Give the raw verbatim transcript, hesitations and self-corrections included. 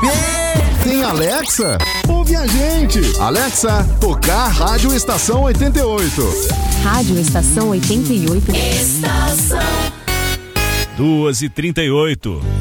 Tem Alexa? Ouve a gente! Alexa, tocar Rádio Estação oitenta e oito. Rádio Estação oitenta e oito. Estação duas e trinta e oito.